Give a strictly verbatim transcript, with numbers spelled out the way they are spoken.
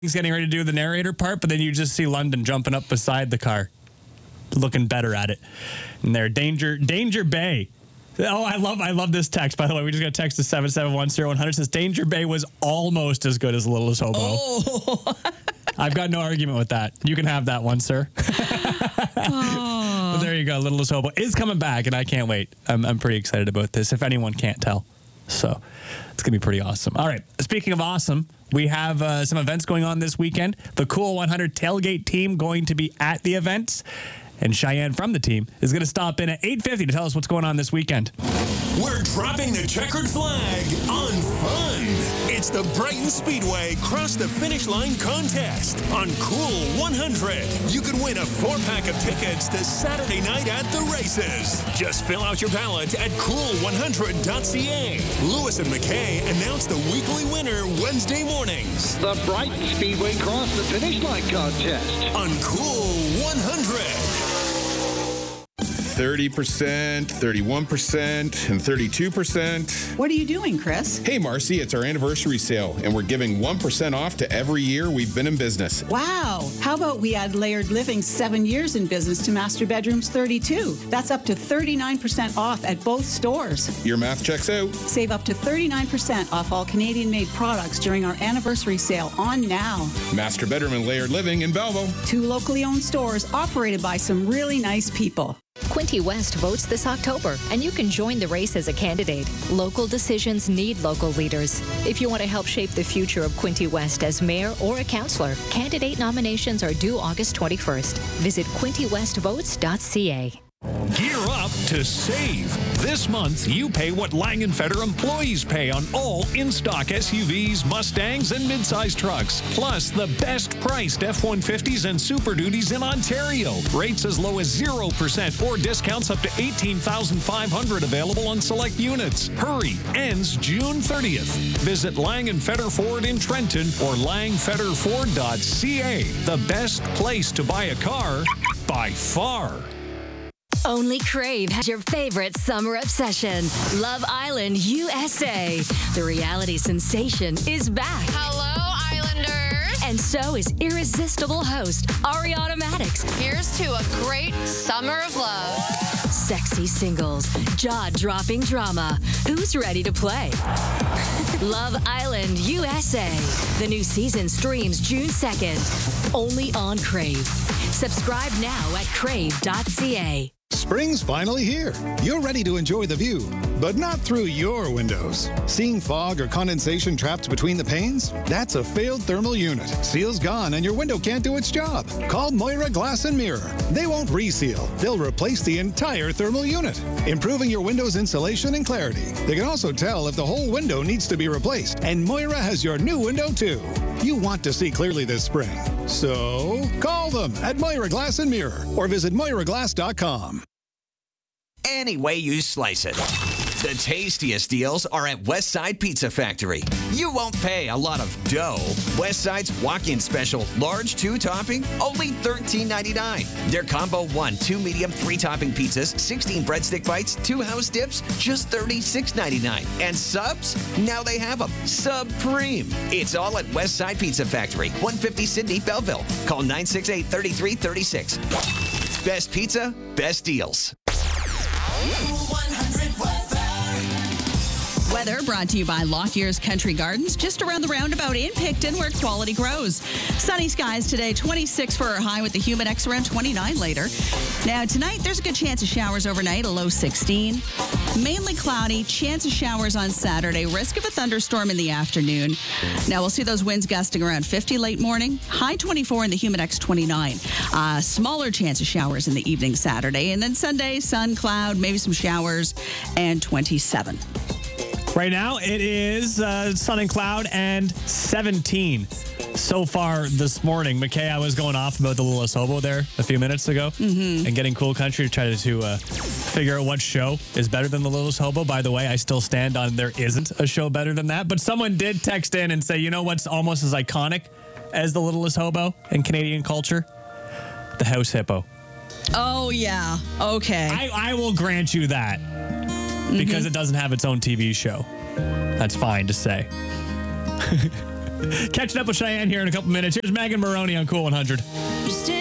he's getting ready to do the narrator part, but then you just see London jumping up beside the car, looking better at it. And there, Danger, Danger Bay. Oh, I love I love this text, by the way. We just got a text to seven seven one zero one hundred. Says Danger Bay was almost as good as Littlest Hobo. Oh. I've got no argument with that. You can have that one, sir. Oh. But there you go. Littlest Hobo is coming back, and I can't wait. I'm, I'm pretty excited about this, if anyone can't tell. So it's going to be pretty awesome. All right. Speaking of awesome, we have uh, some events going on this weekend. The Cool one hundred tailgate team going to be at the events. And Cheyenne from the team is going to stop in at eight fifty to tell us what's going on this weekend. We're dropping the checkered flag on fun. It's the Brighton Speedway Cross the Finish Line contest on Cool one hundred. You can win a four-pack of tickets to Saturday night at the races. Just fill out your ballot at cool one hundred dot c a. Lewis and McKay announce the weekly winner Wednesday mornings. The Brighton Speedway Cross the Finish Line contest on Cool one hundred. thirty percent, thirty-one percent, and thirty-two percent. What are you doing, Chris? Hey, Marcy, it's our anniversary sale, and we're giving one percent off to every year we've been in business. Wow. How about we add Layered Living seven years in business to Master Bedrooms thirty-two? That's up to thirty-nine percent off at both stores. Your math checks out. Save up to thirty-nine percent off all Canadian-made products during our anniversary sale on now. Master Bedroom and Layered Living in Belleville. Two locally owned stores operated by some really nice people. Quinte West votes this October, and you can join the race as a candidate. Local decisions need local leaders. If you want to help shape the future of Quinte West as mayor or a councillor, candidate nominations are due August twenty-first. Visit quinte west votes dot c a. Gear up to save. This month, you pay what Langenfetter employees pay on all in-stock S U Vs, Mustangs, and midsize trucks. Plus, the best-priced F one fifties and Super Duties in Ontario. Rates as low as zero percent or discounts up to eighteen thousand five hundred dollars available on select units. Hurry! Ends June thirtieth. Visit Langenfetter Ford in Trenton or langfetter ford dot c a. The best place to buy a car by far. Only Crave has your favorite summer obsession. Love Island U S A. The reality sensation is back. Hello, Islanders. And so is irresistible host Ariana Maddox. Here's to a great summer of love. Sexy singles, jaw-dropping drama. Who's ready to play? Love Island U S A. The new season streams June second. Only on Crave. Subscribe now at crave dot c a. Spring's finally here. You're ready to enjoy the view, but not through your windows. Seeing fog or condensation trapped between the panes? That's a failed thermal unit. Seal's gone and your window can't do its job. Call Moira Glass and Mirror. They won't reseal. They'll replace the entire thermal unit, improving your window's insulation and clarity. They can also tell if the whole window needs to be replaced, and Moira has your new window too. You want to see clearly this spring, so call them at Moira Glass and Mirror or visit moira glass dot com. Any way you slice it. The tastiest deals are at Westside Pizza Factory. You won't pay a lot of dough. Westside's walk-in special, large two-topping, only thirteen ninety-nine. Their combo one, two medium, three-topping pizzas, sixteen breadstick bites, two house dips, just thirty-six ninety-nine. And subs? Now they have them. Supreme. It's all at Westside Pizza Factory, one fifty Sydney, Belleville. Call nine six eight, three three three six. Best pizza, best deals. Weather brought to you by Lockyear's Country Gardens, just around the roundabout in Picton, where quality grows. Sunny skies today, twenty-six for our high with the Humidex around twenty-nine later. Now, tonight, there's a good chance of showers overnight, a low sixteen. Mainly cloudy, chance of showers on Saturday, risk of a thunderstorm in the afternoon. Now, we'll see those winds gusting around fifty late morning, high twenty-four in the Humidex twenty-nine. Uh, smaller chance of showers in the evening Saturday. And then Sunday, sun, cloud, maybe some showers, and twenty-seven. Right now, it is uh, sun and cloud and seventeen so far this morning. McKay, I was going off about the Littlest Hobo there a few minutes ago mm-hmm. and getting Cool Country to try to uh, figure out what show is better than the Littlest Hobo. By the way, I still stand on there isn't a show better than that. But someone did text in and say, you know what's almost as iconic as the Littlest Hobo in Canadian culture? The House Hippo. Oh, yeah. Okay. I, I will grant you that. Because mm-hmm. it doesn't have its own T V show. That's fine to say. Catching up with Cheyenne here in a couple minutes. Here's Megan Maroney on Cool one hundred.